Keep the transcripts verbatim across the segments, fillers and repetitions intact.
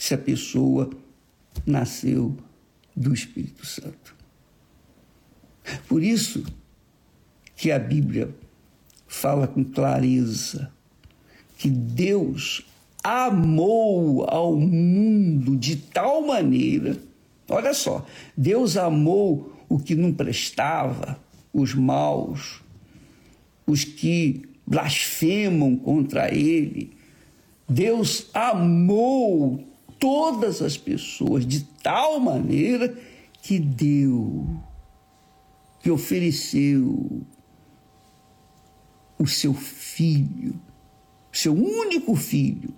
se a pessoa nasceu do Espírito Santo. Por isso que a Bíblia fala com clareza que Deus amou ao mundo de tal maneira, olha só, Deus amou o que não prestava, os maus, os que blasfemam contra ele. Deus amou todas as pessoas de tal maneira que deu, que ofereceu o seu filho, seu único filho,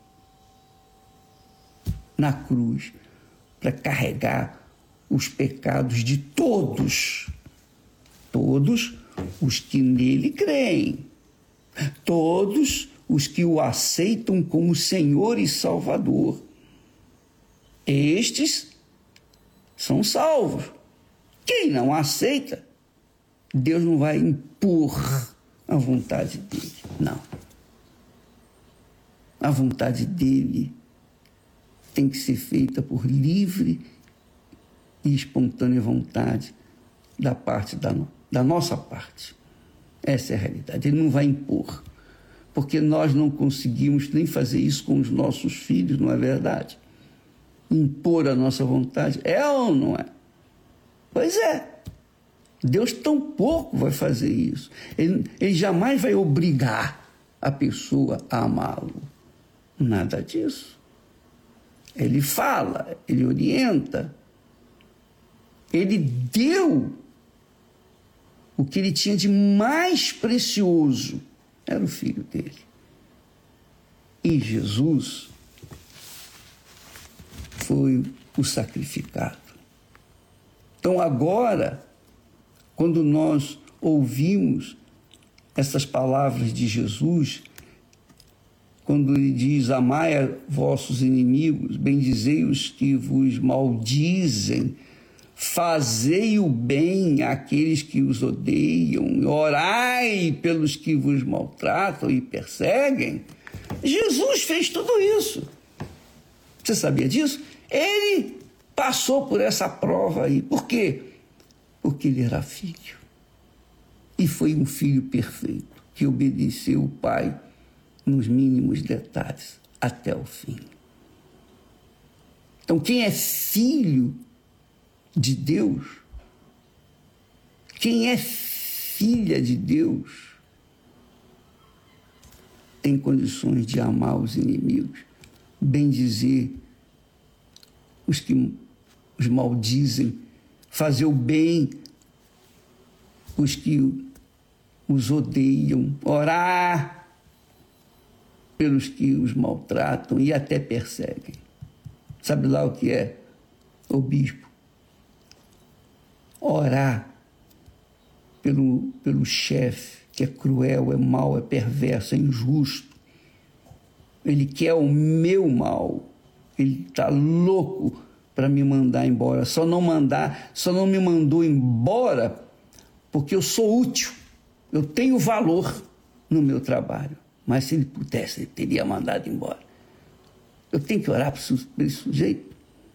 na cruz, para carregar os pecados de todos, todos os que nele creem, todos os que o aceitam como Senhor e Salvador. Estes são salvos. Quem não aceita, Deus não vai impor a vontade dele, não. A vontade dele tem que ser feita por livre e espontânea vontade da parte da, da nossa parte. Essa é a realidade. Ele não vai impor, porque nós não conseguimos nem fazer isso com os nossos filhos, não é verdade? Impor a nossa vontade, é ou não é? Pois é. Deus tampouco vai fazer isso. Ele, ele jamais vai obrigar a pessoa a amá-lo. Nada disso. Ele fala, ele orienta. Ele deu o que ele tinha de mais precioso. Era o filho dele. E Jesus foi o sacrificado. Então agora, quando nós ouvimos essas palavras de Jesus, quando ele diz, amai a vossos inimigos, bendizei os que vos maldizem, fazei o bem àqueles que os odeiam, orai pelos que vos maltratam e perseguem. Jesus fez tudo isso. Você sabia disso? Ele passou por essa prova aí. Por quê? Porque ele era filho. E foi um filho perfeito, que obedeceu o pai nos mínimos detalhes, até o fim. Então, quem é filho de Deus, quem é filha de Deus, tem condições de amar os inimigos, bendizer os que os maldizem, fazer o bem os que os odeiam, orar pelos que os maltratam e até perseguem. Sabe lá o que é, o bispo? Orar pelo, pelo chefe, que é cruel, é mau, é perverso, é injusto. Ele quer o meu mal. Ele está louco para me mandar embora. Só não mandar, só não me mandou embora porque eu sou útil. Eu tenho valor no meu trabalho. Mas se ele pudesse, ele teria mandado embora. Eu tenho que orar por esse sujeito?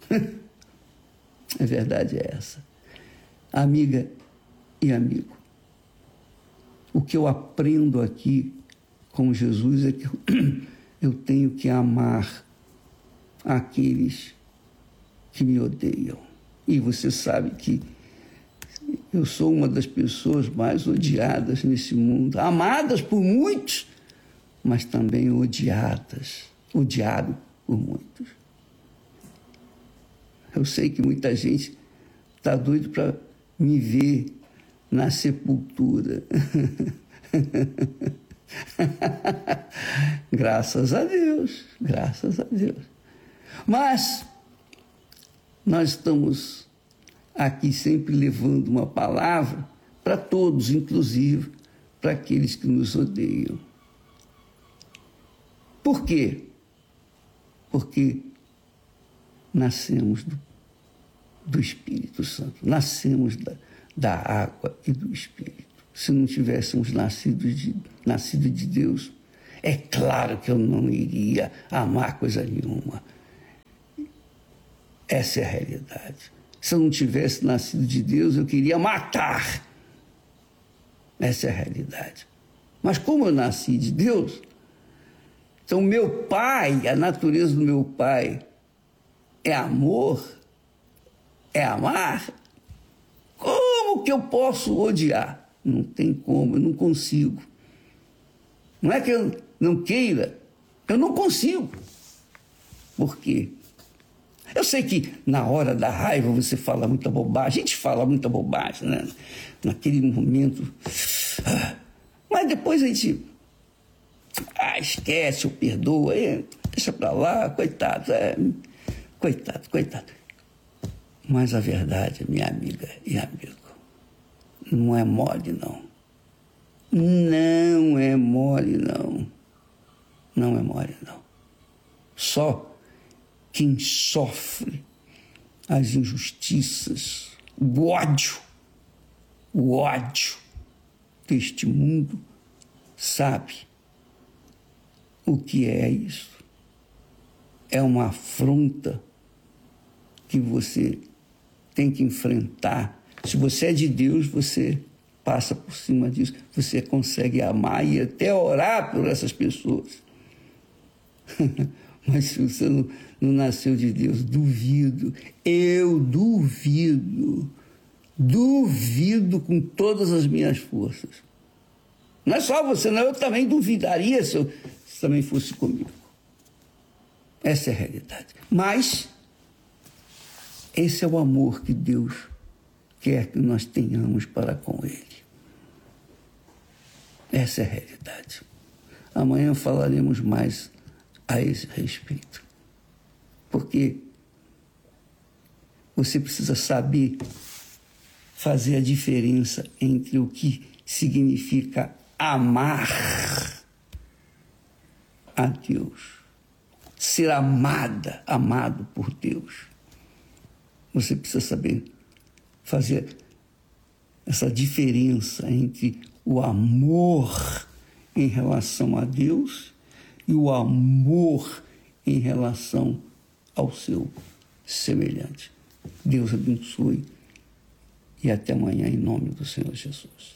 A verdade é essa. Amiga e amigo, o que eu aprendo aqui com Jesus é que eu tenho que amar aqueles que me odeiam. E você sabe que eu sou uma das pessoas mais odiadas nesse mundo, amadas por muitos, mas também odiadas, odiado por muitos. Eu sei que muita gente está doido para me ver na sepultura. Graças a Deus, graças a Deus. Mas nós estamos aqui sempre levando uma palavra para todos, inclusive para aqueles que nos odeiam. Por quê? Porque nascemos do, do Espírito Santo, nascemos da, da água e do Espírito. Se não tivéssemos nascido de, nascido de Deus, é claro que eu não iria amar coisa nenhuma. Essa é a realidade. Se eu não tivesse nascido de Deus, eu queria matar. Essa é a realidade. Mas como eu nasci de Deus, então meu pai, a natureza do meu pai é amor, é amar. Como que eu posso odiar? Não tem como, eu não consigo. Não é que eu não queira, eu não consigo. Por quê? Eu sei que na hora da raiva você fala muita bobagem, a gente fala muita bobagem, né? Naquele momento. Mas depois a gente ah, esquece ou perdoa, deixa pra lá, coitado, é, coitado, coitado. Mas a verdade, minha amiga e amigo, não é mole, não. Não é mole, não. Não é mole, não. Só quem sofre as injustiças, o ódio, o ódio deste mundo, sabe o que é isso. É uma afronta que você tem que enfrentar. Se você é de Deus, você passa por cima disso, você consegue amar e até orar por essas pessoas. Mas se você não, não nasceu de Deus, duvido, eu duvido, duvido com todas as minhas forças. Não é só você, não, eu também duvidaria se eu se também fosse comigo. Essa é a realidade. Mas esse é o amor que Deus quer que nós tenhamos para com Ele. Essa é a realidade. Amanhã falaremos mais a esse respeito. Porque você precisa saber fazer a diferença entre o que significa amar a Deus, ser amada, amado por Deus. Você precisa saber fazer essa diferença entre o amor em relação a Deus e o amor em relação ao seu semelhante. Deus abençoe e até amanhã em nome do Senhor Jesus.